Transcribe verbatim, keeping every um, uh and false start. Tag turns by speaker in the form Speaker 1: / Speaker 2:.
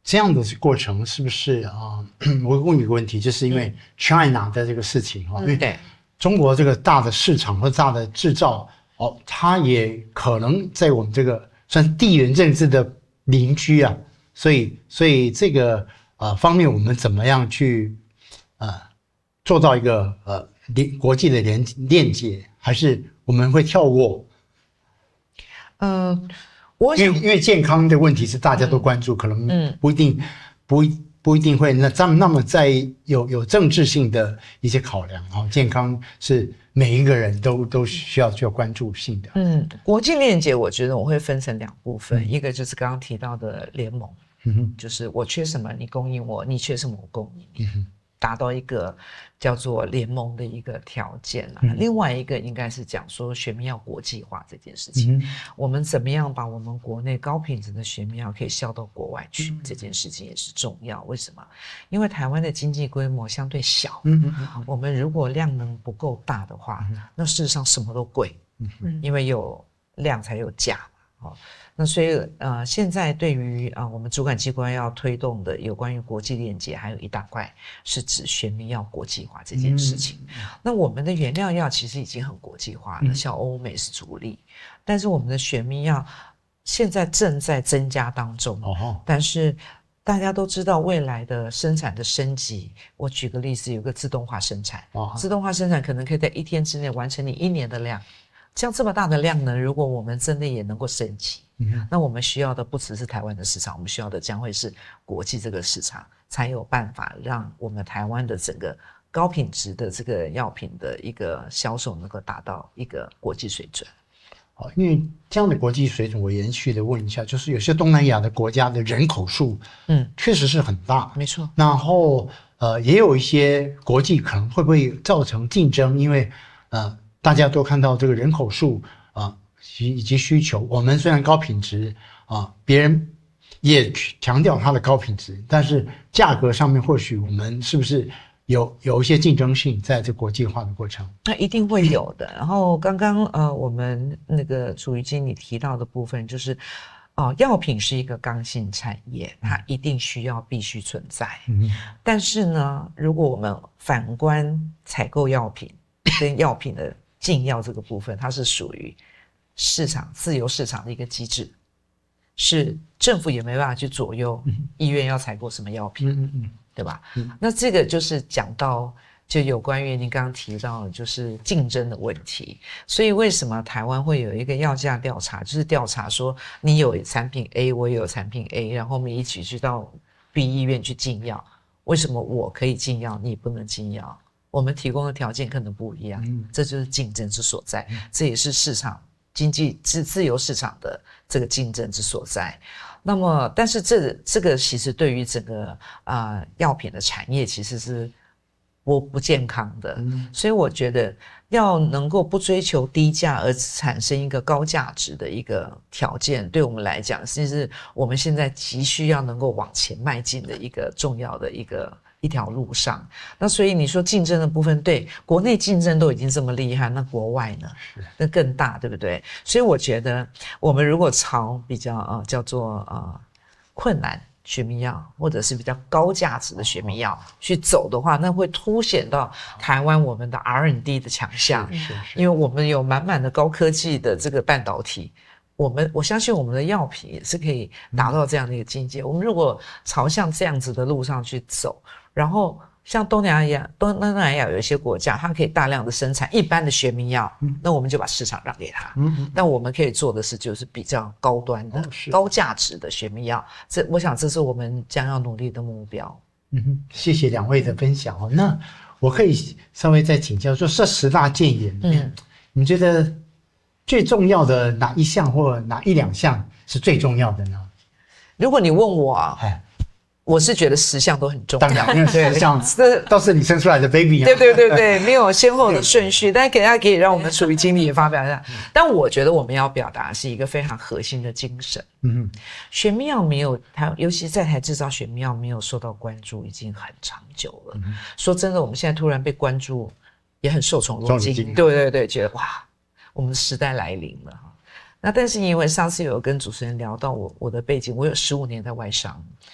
Speaker 1: 这样的过程是不是啊、呃？我问你一个问题，就是因为 China 的这个事情啊、嗯，因为
Speaker 2: 对
Speaker 1: 中国这个大的市场和大的制造哦，它也可能在我们这个算是地缘政治的邻居啊，所以所以这个呃方面我们怎么样去呃做到一个呃连国际的连链接，还是我们会跳过？
Speaker 2: 嗯、呃。我
Speaker 1: 因为因为健康的问题是大家都关注，
Speaker 2: 嗯、
Speaker 1: 可能不一定、嗯、不不一定会那这么那么在有有政治性的一些考量啊、哦，健康是每一个人都都需要需要关注性的。
Speaker 2: 嗯，国际链接我觉得我会分成两部分，
Speaker 1: 嗯、
Speaker 2: 一个就是刚刚提到的联盟，
Speaker 1: 嗯、
Speaker 2: 就是我缺什么你供应我，你缺什么我供应你。
Speaker 1: 嗯
Speaker 2: 达到一个叫做联盟的一个条件、啊
Speaker 1: 嗯、
Speaker 2: 另外一个应该是讲说学名药国际化这件事情、嗯、我们怎么样把我们国内高品质的学名药可以销到国外去、嗯、这件事情也是重要。为什么？因为台湾的经济规模相对小、嗯、我们如果量能不够大的话、嗯、那事实上什么都贵、嗯、因为有量才有价嘛、哦那所以呃，现在对于啊、呃、我们主管机关要推动的有关于国际链接，还有一大块是指学名药国际化这件事情。嗯、那我们的原料药其实已经很国际化了，嗯、像欧美是主力，但是我们的学名药现在正在增加当中。哦，但是大家都知道未来的生产的升级，我举个例子，有个自动化生产，哦、自动化生产可能可以在一天之内完成你一年的量。像这么大的量能，如果我们真的也能够升级，嗯、那我们需要的不只是台湾的市场，我们需要的将会是国际这个市场，才有办法让我们台湾的整个高品质的这个药品的一个销售能够达到一个国际水准。
Speaker 1: 好，因为这样的国际水准，我延续的问一下，就是有些东南亚的国家的人口数，嗯，确实是很大，
Speaker 2: 没错。
Speaker 1: 然后呃，也有一些国际可能会不会造成竞争，因为呃。大家都看到这个人口数啊，以及需求。我们虽然高品质啊，别人也强调它的高品质，但是价格上面或许我们是不是有有一些竞争性在这国际化的过程？
Speaker 2: 那一定会有的。然后刚刚呃，我们那个楚瑜经理提到的部分就是。哦，药品是一个刚性产业，它一定需要必须存在。嗯、但是呢，如果我们反观采购药品跟药品的进药这个部分，它是属于市场自由市场的一个机制，是政府也没办法去左右医院要采购什么药品，嗯嗯、对吧？嗯、那这个就是讲到就有关于您刚刚提到的就是竞争的问题。所以为什么台湾会有一个药价调查，就是调查说你有产品 A 我也有产品 A， 然后我们一起去到 B 医院去进药，为什么我可以进药你不能进药？我们提供的条件可能不一样，嗯、这就是竞争之所在，嗯、这也是市场经济自自由市场的这个竞争之所在。那么但是这这个其实对于整个啊、呃、药品的产业其实是不不健康的，嗯、所以我觉得要能够不追求低价而产生一个高价值的一个条件，对我们来讲其实是我们现在急需要能够往前迈进的一个重要的一个一条路上。那所以你说竞争的部分，对，国内竞争都已经这么厉害，那国外呢？那更大，对不对？所以我觉得我们如果朝比较呃叫做呃困难学名药或者是比较高价值的学名药去走的话，那会凸显到台湾我们的 R and D 的强项，是是是，因为我们有满满的高科技的这个半导体，我们我相信我们的药品也是可以达到这样的一个境界。嗯、我们如果朝向这样子的路上去走，然后像东南亚东南亚有一些国家它可以大量的生产一般的学名药，嗯、那我们就把市场让给他，嗯、但我们可以做的是就是比较高端的、哦、高价值的学名药，这我想这是我们将要努力的目标。
Speaker 1: 嗯哼，谢谢两位的分享哦。那我可以稍微再请教说，这十大建言，嗯，你觉得最重要的哪一项或哪一两项是最重要的呢？
Speaker 2: 如果你问我啊，我是觉得十项都很重要，
Speaker 1: 当然，因为十项都是你生出来的 baby 啊。
Speaker 2: 对对对对，没有先后的顺序，但给大家可以让我们属于经理也发表一下。但我觉得我们要表达的是一个非常核心的精神。嗯，学名药没有台，尤其在台制造学名药没有受到关注，已经很长久了。嗯、说真的，我们现在突然被关注，也很受宠若惊。对对对，觉得哇，我们的时代来临了。那但是因为上次有跟主持人聊到我我的背景，我有十五年在外商，